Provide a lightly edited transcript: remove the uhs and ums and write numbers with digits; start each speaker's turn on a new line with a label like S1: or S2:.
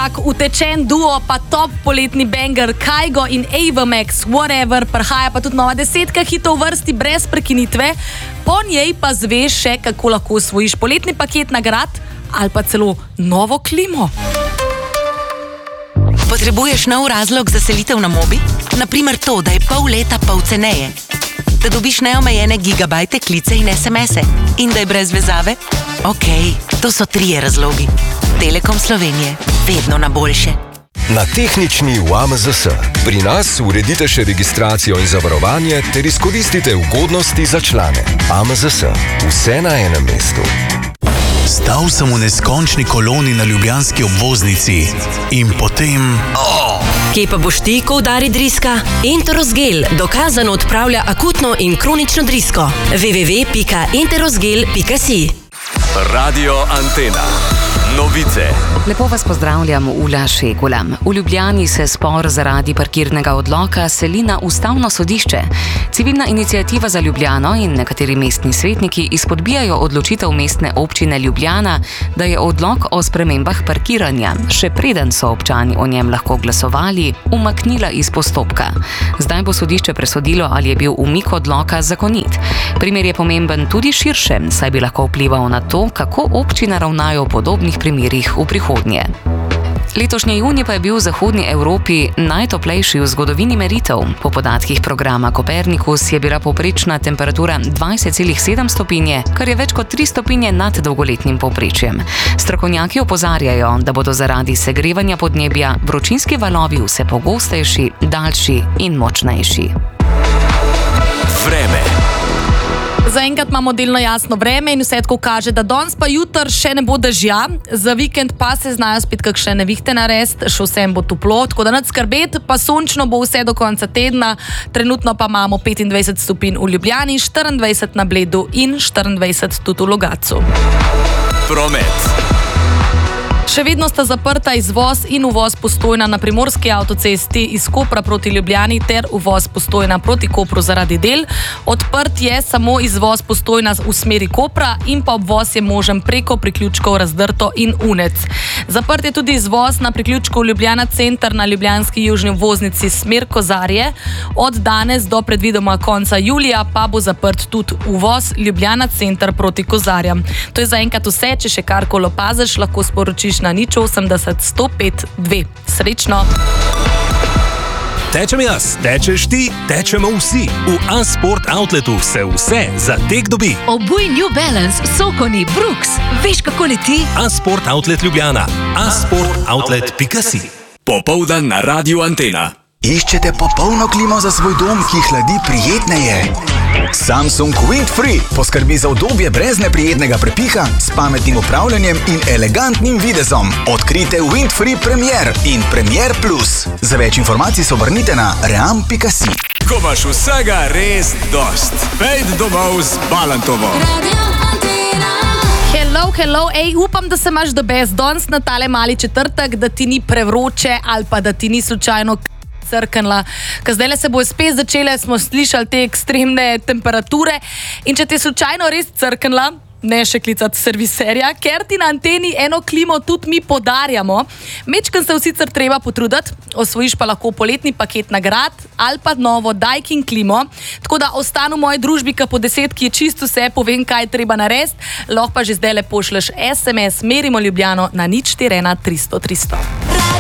S1: tak utečen duo, pa top poletni banger Kygo in Ava Max, Whatever, prihaja pa tudi nova 10 hitov v vrsti brez prekinitve, po njej pa zveš še, kako lahko osvojiš poletni paket nagrad ali pa celo novo klimo.
S2: Potrebuješ nov razlog za selitev na Mobi? Naprimer to, da je pol leta pol ceneje. Da dobiš neomejene gigabajte, klice in SMS-e. In da je brez vezave? Okej, to so 3 razlogi. Telekom Slovenije. Vedno na boljše.
S3: Na tehnični v AMZS. Pri nas uredite še registracijo in zavarovanje ter izkoristite ugodnosti za člane. AMZS. Vse na enem mestu.
S4: Stal sem v neskončni koloni na ljubljanski obvoznici in potem...
S5: Kje pa boš ti, ko udari driska? Enterosgel dokazano odpravlja akutno in kronično drisko. www.enterosgel.si
S6: Radio Antena. Novice.
S7: Lepo vas pozdravljam, Ula Šegula. V Ljubljani se spor zaradi parkirnega odloka seli na Ustavno sodišče. Civilna iniciativa za Ljubljano in nekateri mestni svetniki izpodbijajo odločitev mestne občine Ljubljana, da je odlok o spremembah parkiranja, še preden so občani o njem lahko glasovali, umaknila iz postopka. Zdaj bo sodišče presodilo, ali je bil umik odloka zakonit. Primer je pomemben tudi širše, saj bi lahko vplival na to, kako občine ravnajo v podobnih primerih v prihodnje. Letošnji junij pa je bil v zahodnji Evropi najtoplejši v zgodovini meritev. Po podatkih programa Copernicus je bila povprečna temperatura 20,7 stopinje, kar je več kot 3 stopinje nad dolgoletnim povprečjem. Strokovnjaki opozarjajo, da bodo zaradi segrevanja podnebja vročinski valovi vse pogostejši, daljši in močnejši.
S6: Vreme.
S1: Zaenkrat imamo delno jasno vreme in vse tako kaže, da danes pa jutr še ne bo dežja, za vikend pa se znajo spet kakšne nevihte narediti, še vsem bo toplo, tako da nič skrbeti, pa sončno bo vse do konca tedna, trenutno pa imamo 25 stopinj v Ljubljani, 24 na Bledu in 24 tudi v Logatcu.
S6: Promet.
S1: Še vedno sta zaprta izvoz in uvoz Postojna na primorski avtocesti iz Kopra proti Ljubljani ter uvoz Postojna proti Kopru zaradi del. Odprt je samo izvoz Postojna v smeri Kopra in pa obvoz je možen preko priključkov Razdrto in Unec. Zaprt je tudi izvoz na priključku Ljubljana center na ljubljanski južni obvoznici smer Kozarje. Od danes do predvidoma konca julija pa bo zaprt tudi uvoz Ljubljana center proti Kozarjem. To je zaenkrat vse, če še karkoli opaziš, lahko sporočiš na 080 105 2. Srečno!
S8: Tečem jaz, tečeš ti, tečemo vsi. V A-Sport Outletu se vse za tek dobi.
S9: Obuj New Balance, Sokoni, Brooks. Veš, kako leti?
S8: A-Sport Outlet Ljubljana. A-sportoutlet.si.
S6: Popoldan na Radio Antena.
S10: Iščete popolno klimo za svoj dom, ki hladi prijetneje? Samsung Windfree poskrbi za udobje brez neprijetnega prepiha, s pametnim upravljanjem in elegantnim videzom. Odkrite Windfree Premier in Premier Plus. Za več informacij se obrnite na ream.si.
S6: Ko imaš vsega res dost, pejdi domov z Balantovo.
S1: Hello, upam, da se imaš the best danes na tale mali četrtek, da ti ni prevroče ali pa da ti ni slučajno crknila, ker zdaj se bo spet začele, smo slišali te ekstremne temperature in če ti slučajno res crknila, ne še klicati serviserja, ker ti na anteni eno klimo tudi mi podarjamo. Mečken se sicer treba potruditi, osvojiš pa lahko poletni paket nagrad ali pa novo Daikin klimo, tako da ostanu v moji družbi, ka po 10, ki je čisto vse, povem, kaj je treba narediti, lahko pa že zdaj le pošleš SMS Merimo Ljubljano na 041 300 300.